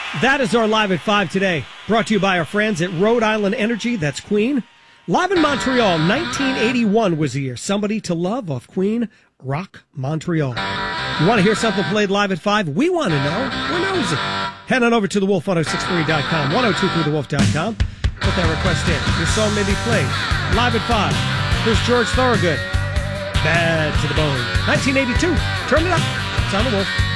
That is our Live at 5 today. Brought to you by our friends at Rhode Island Energy. That's Queen. Live in Montreal, 1981 was the year. Somebody to Love off Queen, Rock Montreal. You want to hear something played live at 5? We want to know. We're nosy. Head on over to thewolf1063.com, 1023thewolf.com. Put that request in. Your song may be played live at 5. Here's George Thorogood. Bad to the Bone. 1982. Turn it up. It's on the Wolf.